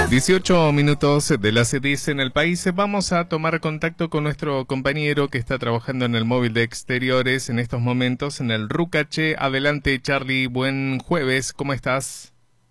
18 minutos de las 10 en el país. Vamos a tomar contacto con nuestro compañero que está trabajando en el móvil de exteriores en estos momentos en el Rucaché. Adelante, Charlie. Buen jueves. ¿Cómo estás?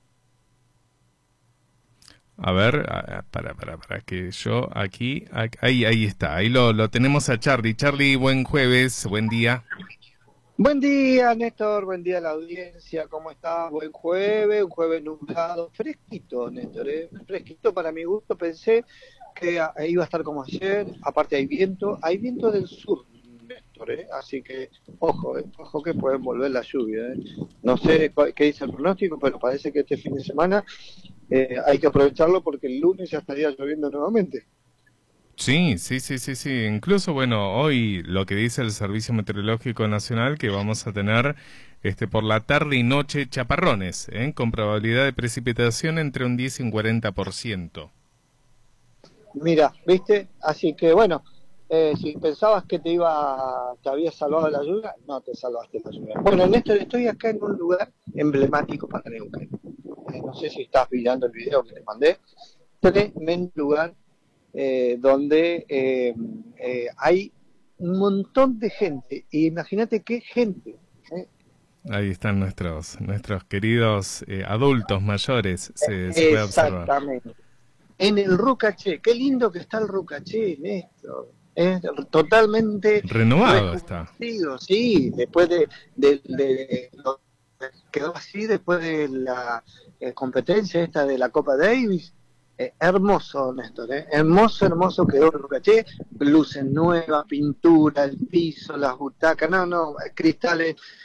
A ver, para que yo aquí, ahí está. Ahí lo tenemos a Charlie. Charlie, buen jueves, buen día. Buen día, Néstor, buen día a la audiencia, ¿cómo estás? Buen jueves, un jueves nublado, fresquito, Néstor, fresquito para mi gusto, pensé que iba a estar como ayer, aparte hay viento del sur, Néstor, así que ojo que pueden volver la lluvia, No sé qué dice el pronóstico, pero parece que este fin de semana hay que aprovecharlo porque el lunes ya estaría lloviendo nuevamente. Sí. Incluso, bueno, hoy lo que dice el Servicio Meteorológico Nacional que vamos a tener por la tarde y noche chaparrones, con probabilidad de precipitación entre un 10 y un 40%. Mira, ¿viste? Así que bueno, si pensabas que te había salvado la lluvia, no te salvaste la lluvia. Bueno, Néstor, estoy acá en un lugar emblemático para Neuquén. No sé si estás mirando el video que te mandé. Tremendo lugar donde hay un montón de gente. Y imagínate qué gente. ¿eh? Ahí están nuestros queridos adultos mayores, se puede observar. Exactamente. En el Rucaché, qué lindo que está el Rucaché, Néstor. Es totalmente Renovado está. rejuvenecido, sí, después quedó así después de la competencia esta de la Copa Davis. Hermoso, Néstor, hermoso quedó el Rucaché, luces nuevas, pintura, el piso, las butacas, no, cristales